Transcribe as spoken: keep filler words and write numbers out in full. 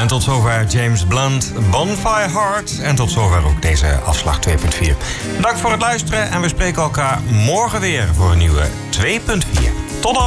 En tot zover James Blunt, Bonfire Heart. En tot zover ook deze afslag twee punt vier. Dank voor het luisteren en we spreken elkaar morgen weer voor een nieuwe twee punt vier.